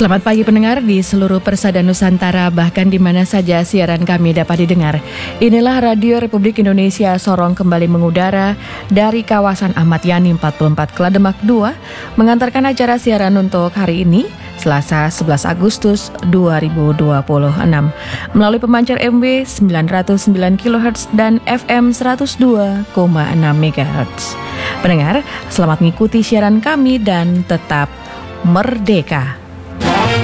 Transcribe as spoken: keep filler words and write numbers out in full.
Selamat pagi pendengar di seluruh persada Nusantara, bahkan di mana saja siaran kami dapat didengar. Inilah Radio Republik Indonesia Sorong kembali mengudara dari kawasan Ahmad Yani empat puluh empat Kelademak dua, mengantarkan acara siaran untuk hari ini, Selasa sebelas Agustus dua ribu dua puluh enam, melalui pemancar M W sembilan ratus sembilan kilohertz dan F M seratus dua koma enam megahertz. Pendengar, selamat mengikuti siaran kami dan tetap merdeka.